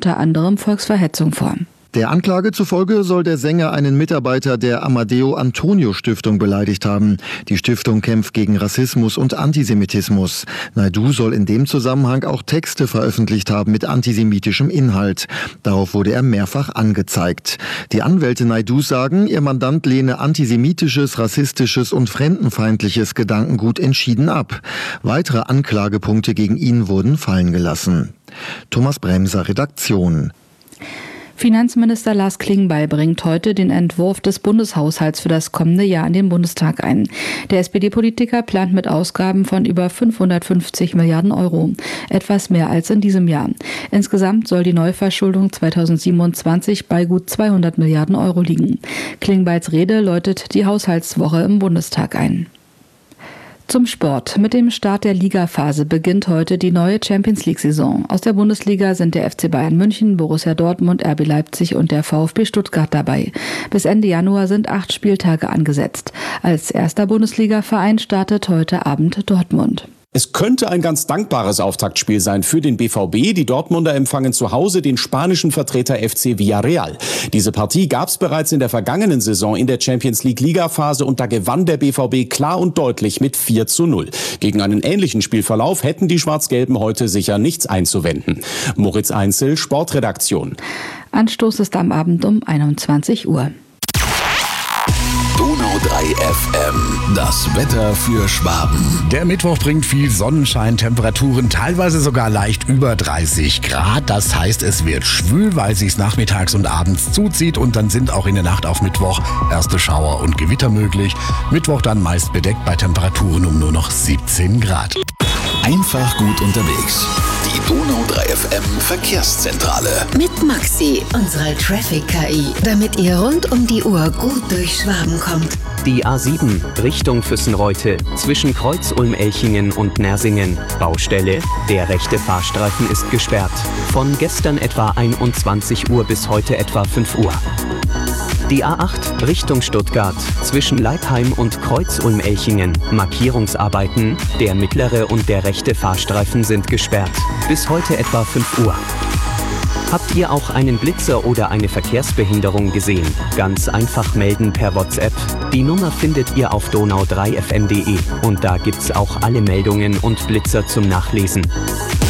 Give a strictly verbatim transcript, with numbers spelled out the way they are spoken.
unter anderem Volksverhetzung vor. Der Anklage zufolge soll der Sänger einen Mitarbeiter der Amadeo Antonio Stiftung beleidigt haben. Die Stiftung kämpft gegen Rassismus und Antisemitismus. Naidu soll in dem Zusammenhang auch Texte veröffentlicht haben mit antisemitischem Inhalt. Darauf wurde er mehrfach angezeigt. Die Anwälte Naidus sagen, ihr Mandant lehne antisemitisches, rassistisches und fremdenfeindliches Gedankengut entschieden ab. Weitere Anklagepunkte gegen ihn wurden fallen gelassen. Thomas Bremser, Redaktion. Finanzminister Lars Klingbeil bringt heute den Entwurf des Bundeshaushalts für das kommende Jahr in den Bundestag ein. Der S P D-Politiker plant mit Ausgaben von über fünfhundertfünfzig Milliarden Euro, etwas mehr als in diesem Jahr. Insgesamt soll die Neuverschuldung zweitausendsiebenundzwanzig bei gut zweihundert Milliarden Euro liegen. Klingbeils Rede läutet die Haushaltswoche im Bundestag ein. Zum Sport. Mit dem Start der Ligaphase beginnt heute die neue Champions-League-Saison. Aus der Bundesliga sind der F C Bayern München, Borussia Dortmund, R B Leipzig und der VfB Stuttgart dabei. Bis Ende Januar sind acht Spieltage angesetzt. Als erster Bundesliga-Verein startet heute Abend Dortmund. Es könnte ein ganz dankbares Auftaktspiel sein für den B V B. Die Dortmunder empfangen zu Hause den spanischen Vertreter F C Villarreal. Diese Partie gab es bereits in der vergangenen Saison in der Champions League Ligaphase und da gewann der B V B klar und deutlich mit vier zu null. Gegen einen ähnlichen Spielverlauf hätten die Schwarz-Gelben heute sicher nichts einzuwenden. Moritz Einzel, Sportredaktion. Anstoß ist am Abend um einundzwanzig Uhr. Donau drei F M, das Wetter für Schwaben. Der Mittwoch bringt viel Sonnenschein, Temperaturen teilweise sogar leicht über dreißig Grad. Das heißt, es wird schwül, weil sich's nachmittags und abends zuzieht und dann sind auch in der Nacht auf Mittwoch erste Schauer und Gewitter möglich. Mittwoch dann meist bedeckt bei Temperaturen um nur noch siebzehn Grad. Einfach gut unterwegs. Die Donau drei F M Verkehrszentrale. Mit Maxi, unserer Traffic-K I, damit ihr rund um die Uhr gut durch Schwaben kommt. Die A sieben Richtung Füssenreute zwischen Kreuz-Ulm-Elchingen und Nersingen. Baustelle, der rechte Fahrstreifen ist gesperrt. Von gestern etwa einundzwanzig Uhr bis heute etwa fünf Uhr. Die A acht Richtung Stuttgart zwischen Leipheim und Kreuz-Ulm-Elchingen. Markierungsarbeiten, der mittlere und der rechte Fahrstreifen sind gesperrt. Bis heute etwa fünf Uhr. Habt ihr auch einen Blitzer oder eine Verkehrsbehinderung gesehen? Ganz einfach melden per WhatsApp. Die Nummer findet ihr auf donau drei f m punkt de und da gibt's auch alle Meldungen und Blitzer zum Nachlesen.